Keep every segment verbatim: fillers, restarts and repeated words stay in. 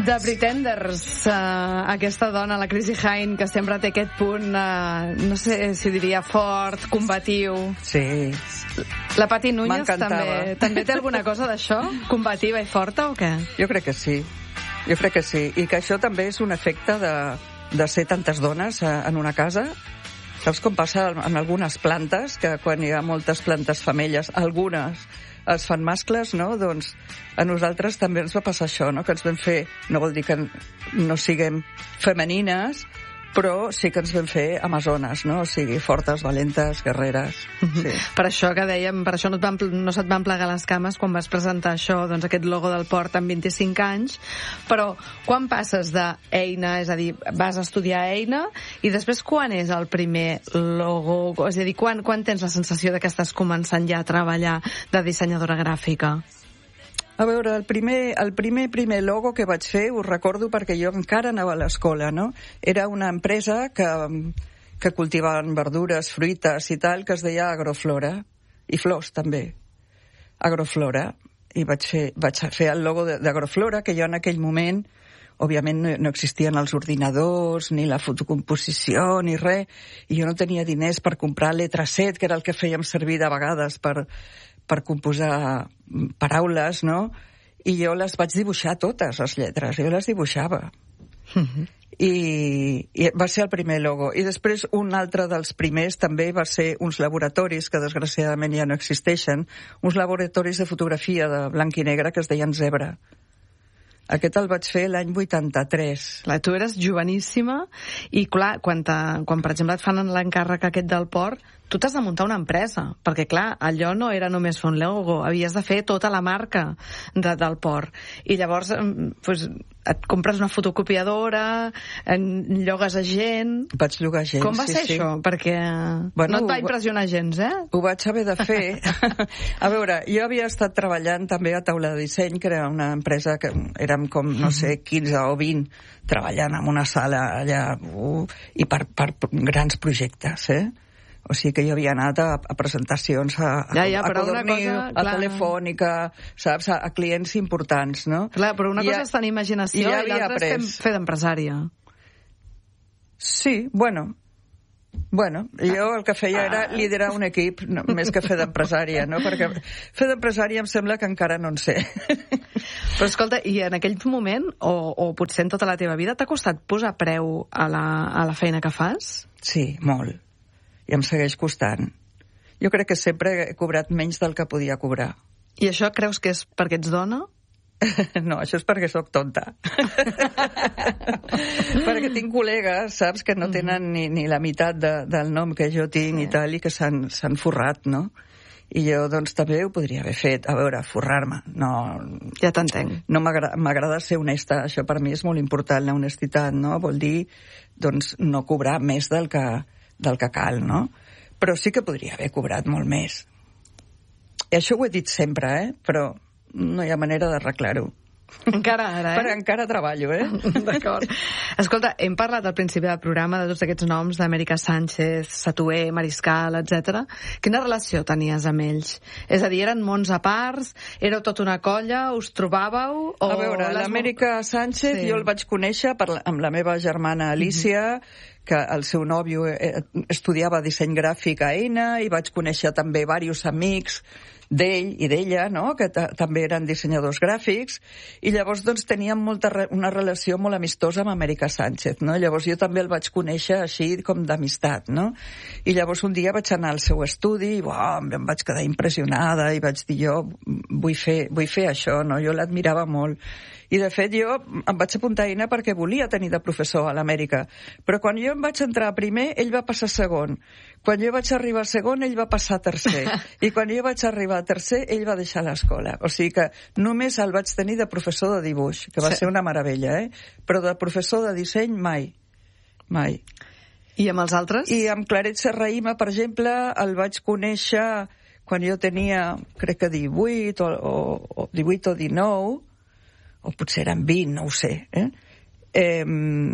The Pretenders, uh, aquesta dona, la Chrissie Hynde, que sempre té aquest punt, uh, no sé si diria fort, combatiu. Sí. La Pati Núñez també, també té alguna cosa d'això? Combativa i forta o què? Jo crec que sí. Jo crec que sí. I que això també és un efecte de, de ser tantes dones en una casa. Saps com passa en algunes plantes, que quan hi ha moltes plantes femelles, algunes es fan mascles, no? Doncs a nosaltres també ens va passar això, no? Que ens vam fer, no vol dir que no siguem femenines, però sí que ens vam fer amazones, no? O sigui, fortes, valentes, guerreres. Sí. Per això que dèiem, per això no, et van, no se't van plegar les cames quan vas presentar això, doncs aquest logo del port amb vint-i-cinc anys, però quan passes d'Eina, és a dir, vas a estudiar Eina, i després quan és el primer logo? És a dir, quan, quan tens la sensació de que estàs començant ja a treballar de dissenyadora gràfica? A veure, el primer, el primer primer logo que vaig fer, ho recordo perquè jo encara anava a l'escola, no? Era una empresa que, que cultivaven verdures, fruites i tal, que es deia Agroflora, i flors també, Agroflora, i vaig fer, vaig fer el logo d'Agroflora, que jo en aquell moment, òbviament no, no existien els ordinadors, ni la fotocomposició, ni res, i jo no tenia diners per comprar Letraset, que era el que fèiem servir de vegades per... per composar paraules, no? I jo les vaig dibuixar totes, les lletres, jo les dibuixava. Uh-huh. I, I va ser el primer logo. I després un altre dels primers també va ser uns laboratoris, que desgraciadament ja no existeixen, uns laboratoris de fotografia de blanc i negre que es deien Zebra. Aquest el vaig fer l'any vuitanta-tres. Clar, tu eres joveníssima i, clar, quan, te, quan per exemple et fan l'encàrrec aquest del port, tu t'has de muntar una empresa, perquè, clar, allò no era només fer un logo, havies de fer tota la marca de, del port. I llavors, pues, et compres una fotocopiadora, llogues a gent... Vaig llogar gent, Com va sí, ser sí. això? Perquè bueno, no et va impressionar gens, eh? Ho vaig haver de fer. A veure, jo havia estat treballant també a Taula de Disseny, que era una empresa que érem com, no sé, quinze o vint, treballant en una sala allà, uh, i per, per grans projectes, eh? O sigui que jo havia anat a, a presentacions a, a, ja, ja, a Codorniu, cosa, a clar. Telefònica, saps, a, a clients importants, no? Clar, però una I cosa ja, és tenir imaginació i, i l'altra és fer, fer d'empresària. Sí, bueno... Bueno, jo el que feia era liderar un equip, no, més que fer d'empresària, no? Perquè fer d'empresària em sembla que encara no en sé. Però escolta, i en aquell moment, o, o potser en tota la teva vida, t'ha costat posar preu a la, a la feina que fas? Sí, molt. I em segueix costant. Jo crec que sempre he cobrat menys del que podia cobrar. I això creus que és perquè ets dona? No, això és perquè sóc tonta. Perquè tinc col·legues, saps, que no tenen ni, ni la meitat de, del nom que jo tinc, sí. I tal, i que s'han forrat, no? I jo, doncs, també ho podria haver fet. A veure, forrar-me. No, ja t'entenc. No m'agrada ser honesta. Això per mi és molt important, la honestitat, no? Vol dir, doncs, no cobrar més del que, del que cal, no? Però sí que podria haver cobrat molt més. I això ho he dit sempre, eh? Però no hi ha manera d'arreglar-ho. Encara ara, eh? Però encara treballo, eh? D'acord. Escolta, hem parlat al principi del programa de tots aquests noms, d'Amèrica Sánchez, Satué, Mariscal, etcètera. Quina relació tenies amb ells? És a dir, eren mons a parts? Éreu tota una colla? Us trobàveu? O a veure, l'Amèrica Sánchez sí. Jo el vaig conèixer per, amb la meva germana Alicia, mm-hmm. que el seu nòvio estudiava disseny gràfic a Eina, i vaig conèixer també diversos amics d'ell i d'ella, no? Que també eren dissenyadors gràfics, i llavors doncs teníem molta re una relació molt amistosa amb Amèrica Sánchez, no? Llavors jo també el vaig conèixer així com d'amistat, no? I llavors un dia vaig anar al seu estudi i uau, em vaig quedar impressionada i vaig dir jo vull fer, vull fer això, no? Jo l'admirava molt. I de fet jo em vaig apuntar a Eina perquè volia tenir de professor a l'Amèrica, però quan jo em vaig entrar a primer ell va passar a segon, quan jo vaig arribar a segon ell va passar a tercer, i quan jo vaig arribar a tercer ell va deixar l'escola. O sigui que només el vaig tenir de professor de dibuix, que va sí. ser una meravella, eh? Però de professor de disseny mai, mai. I amb els altres? I amb Claret Serrahima, per exemple, el vaig conèixer quan jo tenia, crec que divuit o, o, o divuit o dinou, o potser eren vint, no ho sé, eh? eh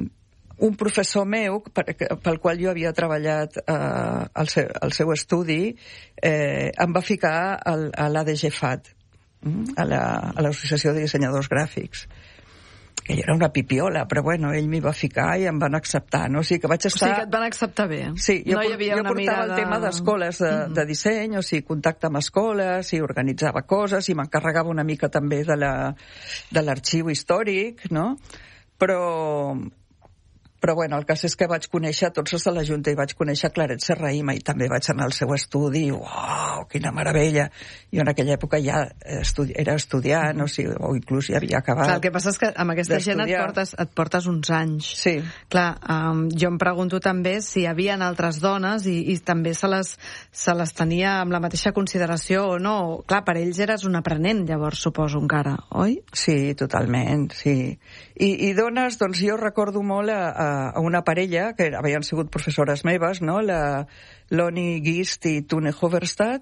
un professor meu, per, pel qual jo havia treballat eh, al, seu, al seu estudi, eh, em va ficar al, a l'A D G F A T, a l'Associació la, de Dissenyadors Gràfics, que jo era una pipiola, però bueno, ell m'hi va ficar i em van acceptar, no? O sigui que vaig estar... O sigui que et van acceptar bé. Sí, jo, no hi havia jo una portava mirada... el tema d'escoles de, mm. de disseny, o sigui, contacte amb escoles, i organitzava coses, i m'encarregava una mica també de la, de l'arxiu històric, no? Però... Però, bueno, el cas és que vaig conèixer tots els de la Junta i vaig conèixer Claret Serrahima i també vaig anar al seu estudi i, uau, quina meravella! Jo en aquella època ja estudi era estudiant, mm. o, sigui, o inclús ja havia acabat. Clar, el que passa és que amb aquesta gent et portes, et portes uns anys. Sí. Clar, um, jo em pregunto també si hi havia altres dones i, i també se les, se les tenia amb la mateixa consideració o no. Clar, per ells eres un aprenent, llavors, suposo, encara, oi? Sí, totalment, sí. I, i dones, doncs jo recordo molt a, a a una parella que havien sigut professores meves, no? La Loni Gist i Tune Hoverstad,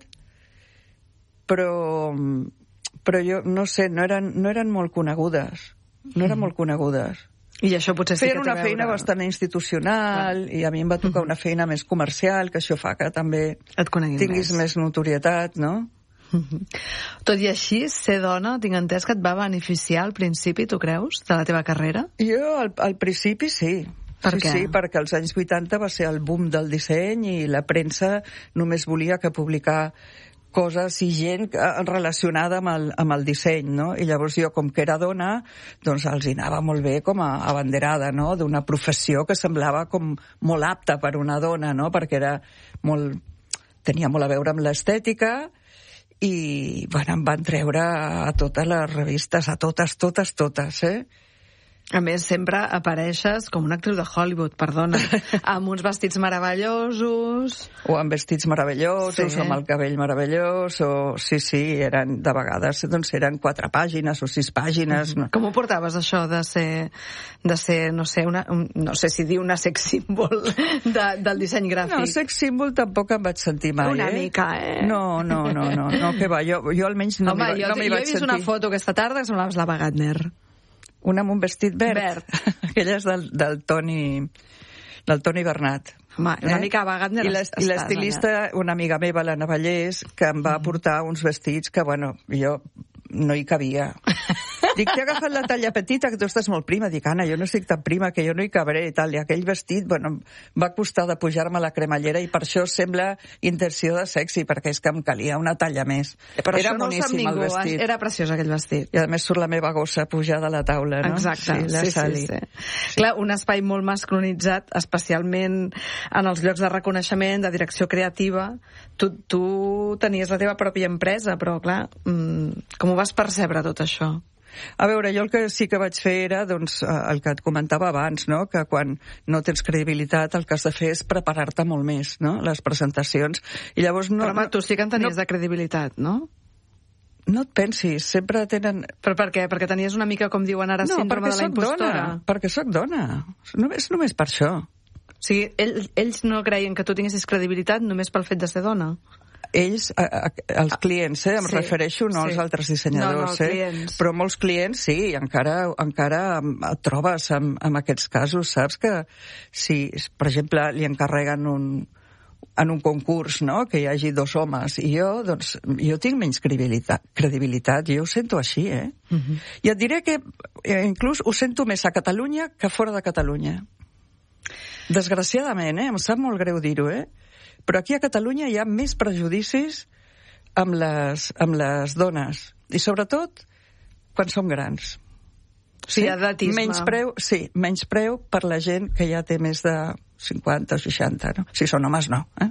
però, però jo no sé, no eren, no eren molt conegudes, no eren mm. molt conegudes. I això potser sí Feien que té una veure... feina bastant institucional. Clar. I a mi em va tocar mm-hmm. una feina més comercial, que això fa que també tinguis més. més notorietat, no? Tot i així, ser dona, tinc entès que et va beneficiar al principi, tu creus, de la teva carrera? Jo, al, al principi, sí. Per sí, què? sí, perquè als anys vuitanta va ser el boom del disseny i la premsa només volia que publicar coses i gent relacionada amb el, amb el disseny, no? I llavors jo, com que era dona, doncs els hi anava molt bé com a abanderada, no?, d'una professió que semblava com molt apta per una dona, no?, perquè era molt... tenia molt a veure amb l'estètica. I, bueno, em van treure a totes les revistes, a totes, totes, totes, eh? A més, sempre apareixes com una actriu de Hollywood, perdona, amb uns vestits meravellosos... O amb vestits meravellosos, sí. o amb el cabell meravellós, o... Sí, sí, eren, de vegades, doncs eren quatre pàgines o sis pàgines. Mm-hmm. Com ho portaves, això, de ser, de ser no sé, una, un, no sé si dir una sex symbol de, del disseny gràfic? No, sex symbol tampoc em vaig sentir mai, una eh? Una mica, eh? No, no, no, no, no, que va, jo, jo almenys no Home, m'hi jo, no jo vaig sentir. he vist una foto aquesta tarda que semblaves l'Ava Gardner. Una amb un vestit verd. Verd. Aquella és del, del Toni del Toni Bernat. Home, una eh? mica Ava Gardner. I l'estilista, una amiga meva, la Navallés, que em va portar uns vestits que, bueno, jo no hi cabia. Dic, t'he agafat la talla petita, que tu estàs molt prima. Dic, Anna, jo no estic tan prima, que jo no hi cabré i tal. I aquell vestit, bueno, va costar de pujar-me la cremallera i per això sembla intenció de sexy, perquè és que em calia una talla més. Però era això no boníssim, ningú, el vestit. Era preciós aquell vestit. I a més surt la meva gossa pujada a la taula, no? Exacte, sí, la sí, sí, sí. sí. Clar, un espai molt masculinitzat, especialment en els llocs de reconeixement, de direcció creativa. Tu, tu tenies la teva pròpia empresa, però clar, com ho vas percebre tot això? A veure, jo el que sí que vaig fer era, doncs, el que et comentava abans, no?, que quan no tens credibilitat el que has de fer és preparar-te molt més, no?, les presentacions. I llavors no... Però, home, tu sí que en tenies no, de credibilitat, no? No et pensis, sempre tenen... Però per què? Perquè tenies una mica, com diuen ara, no, síndrome de la impostora? Dona, perquè sóc dona. Només, només per això. O sigui, ells, ells no creien que tu tinguessis credibilitat només pel fet de ser dona? Ells, a, a, els clients, eh, em sí, refereixo, no sí. als altres dissenyadors, no, no, eh? Però molts clients, sí, encara, encara et trobes amb, amb aquests casos, saps? Que si, per exemple, li encarreguen un, en un concurs, no?, que hi hagi dos homes, i jo, doncs, jo tinc menys credibilitat, credibilitat jo ho sento així, eh? Uh-huh. I et diré que eh, inclús ho sento més a Catalunya que fora de Catalunya. Desgraciadament, eh? Em sap molt greu dir-ho, eh? Però aquí a Catalunya hi ha més prejudicis amb les, amb les dones. I sobretot quan som grans. Sí, edatisme. Menys preu, sí, menys preu per la gent que ja té més de cinquanta o seixanta, no? Si són homes, no, eh?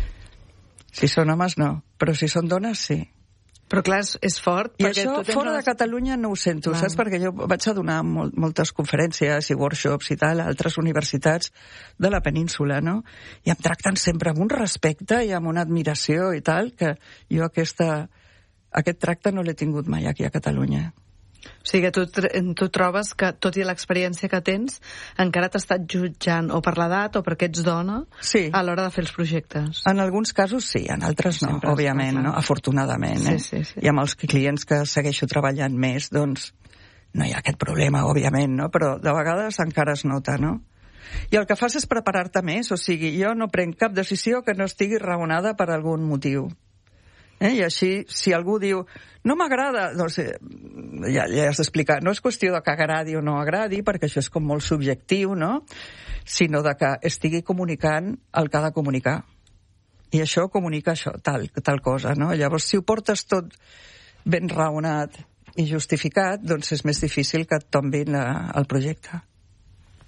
Si són homes, no. Però si són dones, sí. Però clar, és, és fort. I això fora de Catalunya no ho sento, clar. Saps? Perquè jo vaig a donar molt, moltes conferències i workshops i tal a altres universitats de la península, no? I em tracten sempre amb un respecte i amb una admiració i tal, que jo aquesta, aquest tracte no l'he tingut mai aquí a Catalunya. O sigui que tu, tu trobes que, tot i l'experiència que tens, encara t'ha estat jutjant o per l'edat o perquè ets dona sí. a l'hora de fer els projectes. En alguns casos sí, en altres no, sempre òbviament, no? Afortunadament. Eh? Sí, sí, sí. I amb els clients que segueixo treballant més, doncs no hi ha aquest problema, òbviament, no? Però de vegades encara es nota, no? I el que fas és preparar-te més, o sigui, jo no prenc cap decisió que no estigui raonada per algun motiu. Eh? I així, si algú diu no m'agrada, no sé, ja, ja has d'explicar, no és qüestió de que agradi o no agradi, perquè això és com molt subjectiu, no? Sinó de que estigui comunicant el que ha de comunicar. I això comunica això, tal, tal cosa, no? Llavors, si ho portes tot ben raonat i justificat, doncs és més difícil que et tombin el projecte.